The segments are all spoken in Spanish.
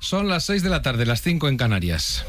Son las 6 de la tarde, las 5 en Canarias.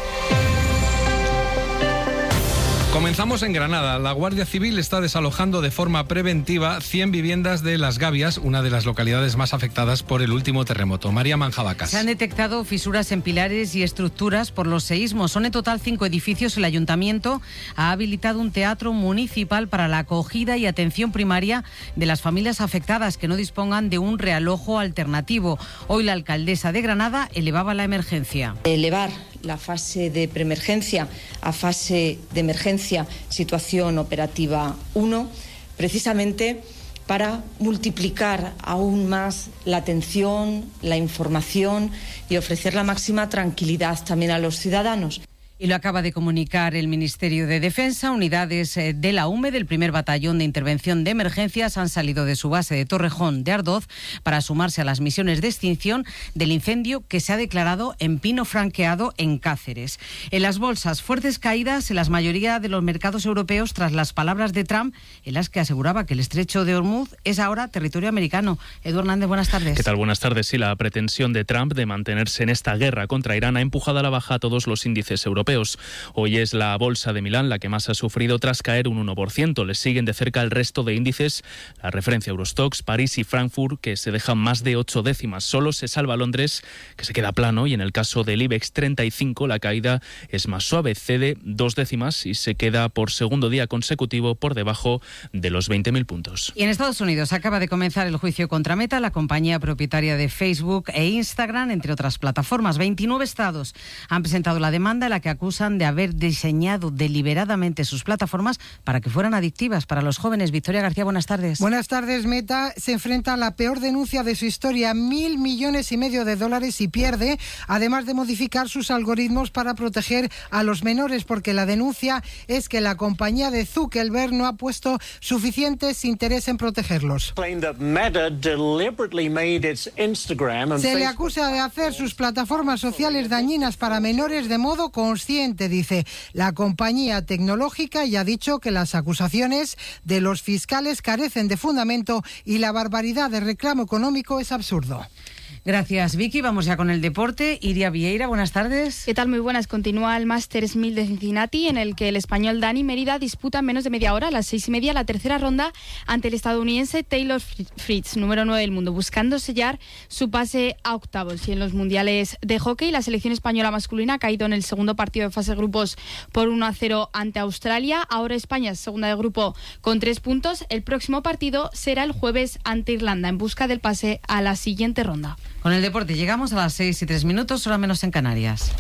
Comenzamos en Granada. La Guardia Civil está desalojando de forma preventiva 100 viviendas de Las Gavias, una de las localidades más afectadas por el último terremoto. María Manjabacas. Se han detectado fisuras en pilares y estructuras por los seísmos. Son en total 5 edificios. El Ayuntamiento ha habilitado un teatro municipal para la acogida y atención primaria de las familias afectadas que no dispongan de un realojo alternativo. Hoy la alcaldesa de Granada elevaba la emergencia. Elevar la fase de preemergencia a fase de emergencia, situación operativa 1, precisamente para multiplicar aún más la atención, la información y ofrecer la máxima tranquilidad también a los ciudadanos. Y lo acaba de comunicar el Ministerio de Defensa. Unidades de la UME, del primer batallón de intervención de emergencias, han salido de su base de Torrejón de Ardoz para sumarse a las misiones de extinción del incendio que se ha declarado en Pino Franqueado, en Cáceres. En las bolsas, fuertes caídas en la mayoría de los mercados europeos tras las palabras de Trump, en las que aseguraba que el estrecho de Hormuz es ahora territorio americano. Edu Hernández, buenas tardes. ¿Qué tal? Buenas tardes. Sí, la pretensión de Trump de mantenerse en esta guerra contra Irán ha empujado a la baja a todos los índices europeos. Hoy es la bolsa de Milán la que más ha sufrido tras caer un 1%. Le siguen de cerca el resto de índices, la referencia Eurostoxx, París y Frankfurt, que se dejan más de 8 décimas. Solo se salva Londres, que se queda plano, y en el caso del IBEX 35 la caída es más suave, cede 2 décimas y se queda por segundo día consecutivo por debajo de los 20.000 puntos. Y en Estados Unidos acaba de comenzar el juicio contra Meta, la compañía propietaria de Facebook e Instagram, entre otras plataformas. 29 estados han presentado la demanda en la que acusan de haber diseñado deliberadamente sus plataformas para que fueran adictivas para los jóvenes. Victoria García, buenas tardes. Buenas tardes. Meta se enfrenta a la peor denuncia de su historia, $1.5 millones y pierde, además de modificar sus algoritmos para proteger a los menores, porque la denuncia es que la compañía de Zuckerberg no ha puesto suficientes interés en protegerlos. Se le acusa de hacer sus plataformas sociales dañinas para menores de modo consciente, dice la compañía tecnológica, y ha dicho que las acusaciones de los fiscales carecen de fundamento y la barbaridad de reclamo económico es absurdo. Gracias, Vicky. Vamos ya con el deporte. Iria Vieira, buenas tardes. ¿Qué tal? Muy buenas. Continúa el Masters 1000 de Cincinnati, en el que el español Dani Mérida disputa en menos de media hora, a las 6:30, la tercera ronda ante el estadounidense Taylor Fritz, número 9 del mundo, buscando sellar su pase a octavos. Y en los mundiales de hockey, la selección española masculina ha caído en el segundo partido de fase de grupos por 1-0 ante Australia. Ahora España es segunda de grupo con 3 puntos. El próximo partido será el jueves ante Irlanda, en busca del pase a la siguiente ronda. Con el deporte llegamos a las 6:03, hora menos en Canarias.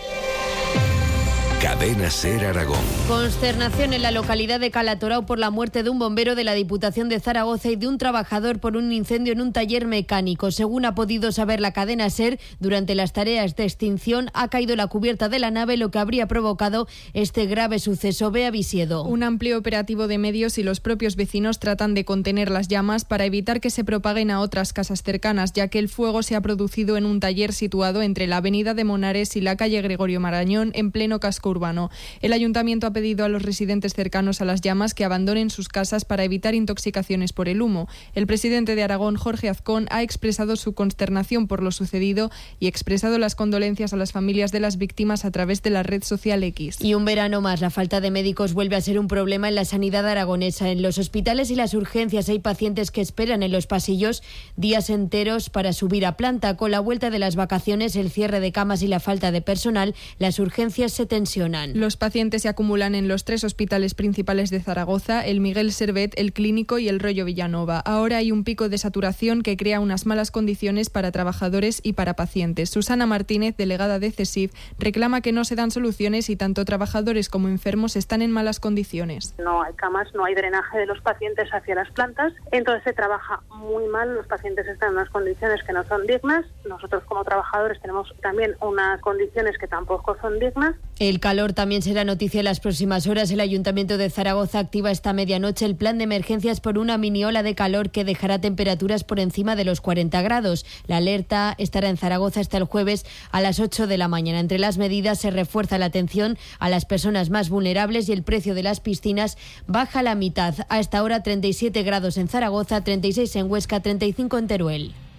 Cadena SER Aragón. Consternación en la localidad de Calatorao por la muerte de un bombero de la Diputación de Zaragoza y de un trabajador por un incendio en un taller mecánico. Según ha podido saber la cadena SER, durante las tareas de extinción ha caído la cubierta de la nave, lo que habría provocado este grave suceso. Bea Visiedo. Un amplio operativo de medios y los propios vecinos tratan de contener las llamas para evitar que se propaguen a otras casas cercanas, ya que el fuego se ha producido en un taller situado entre la avenida de Monares y la calle Gregorio Marañón, en pleno casco urbano. El ayuntamiento ha pedido a los residentes cercanos a las llamas que abandonen sus casas para evitar intoxicaciones por el humo. El presidente de Aragón, Jorge Azcón, ha expresado su consternación por lo sucedido y expresado las condolencias a las familias de las víctimas a través de la red social X. Y un verano más, la falta de médicos vuelve a ser un problema en la sanidad aragonesa. En los hospitales y las urgencias hay pacientes que esperan en los pasillos días enteros para subir a planta. Con la vuelta de las vacaciones, el cierre de camas y la falta de personal, las urgencias se tensionan. Los pacientes se acumulan en los 3 hospitales principales de Zaragoza, el Miguel Servet, el Clínico y el Rollo Villanova. Ahora hay un pico de saturación que crea unas malas condiciones para trabajadores y para pacientes. Susana Martínez, delegada de CESIF, reclama que no se dan soluciones y tanto trabajadores como enfermos están en malas condiciones. No hay camas, no hay drenaje de los pacientes hacia las plantas, entonces se trabaja muy mal, los pacientes están en unas condiciones que no son dignas. Nosotros como trabajadores tenemos también unas condiciones que tampoco son dignas. El calor también será noticia en las próximas horas. El Ayuntamiento de Zaragoza activa esta medianoche el plan de emergencias por una mini ola de calor que dejará temperaturas por encima de los 40 grados. La alerta estará en Zaragoza hasta el jueves a las 8 de la mañana. Entre las medidas se refuerza la atención a las personas más vulnerables y el precio de las piscinas baja a la mitad. A esta hora 37 grados en Zaragoza, 36 en Huesca, 35 en Teruel.